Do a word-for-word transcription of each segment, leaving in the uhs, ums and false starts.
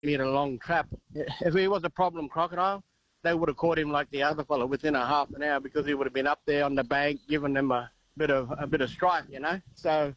in a long trap. If he was a problem crocodile, they would have caught him like the other fellow within a half an hour, because he would have been up there on the bank giving them a bit of a bit of strife, you know. So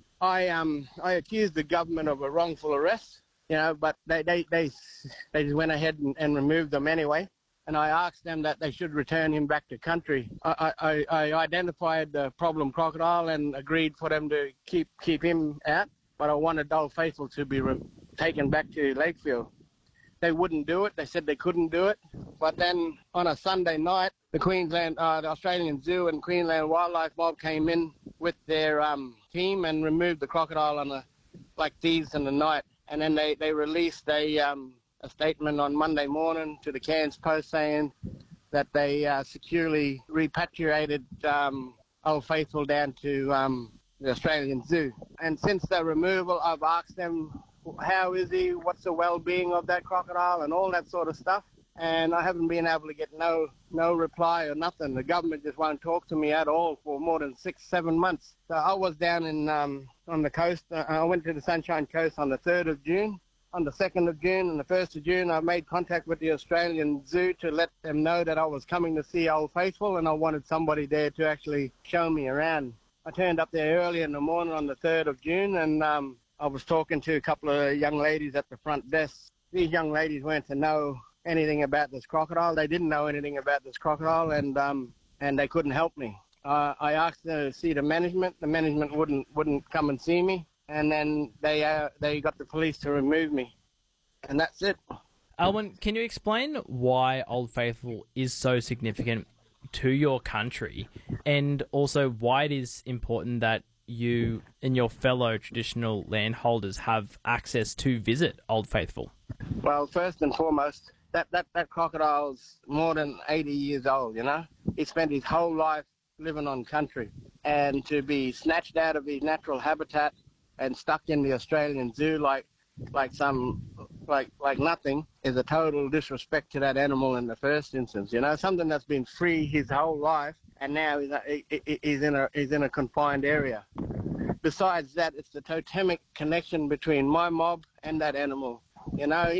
I um I accused the government of a wrongful arrest, you know, but they they they, they just went ahead and, and removed them anyway. And I asked them that they should return him back to country. I, I, I identified the problem crocodile and agreed for them to keep keep him out, but I wanted Old Faithful to be re- taken back to Lakefield. They wouldn't do it. They said they couldn't do it. But then on a Sunday night, the Queensland, uh, the Australian Zoo and Queensland Wildlife Mob came in with their um, team and removed the crocodile on the, like thieves in the night. And then they, they released a, um, a statement on Monday morning to the Cairns Post saying that they uh, securely repatriated um, Old Faithful down to um, the Australian Zoo. And since the removal, I've asked them, how is he, what's the well-being of that crocodile and all that sort of stuff. And I haven't been able to get no no reply or nothing. The government just won't talk to me at all for more than six, seven months. So I was down in um, on the coast. Uh, I went to the Sunshine Coast on the third of June. On the second of June and the first of June, I made contact with the Australian Zoo to let them know that I was coming to see Old Faithful and I wanted somebody there to actually show me around. I turned up there early in the morning on the third of June and um, I was talking to a couple of young ladies at the front desk. These young ladies weren't to know anything about this crocodile. They didn't know anything about this crocodile, and um, and they couldn't help me. Uh, I asked them to see the management. The management wouldn't wouldn't come and see me, and then they uh, they got the police to remove me, and that's it. Alwyn, can you explain why Old Faithful is so significant to your country, and also why it is important that you and your fellow traditional landholders have access to visit Old Faithful? Well, first and foremost, that, that, that crocodile's more than eighty years old, you know. He spent his whole life living on country. And to be snatched out of his natural habitat and stuck in the Australian Zoo like like some like like nothing is a total disrespect to that animal in the first instance, you know. Something that's been free his whole life and now he's, a, he's in a he's in a confined area. Besides that, it's the totemic connection between my mob and that animal. You know,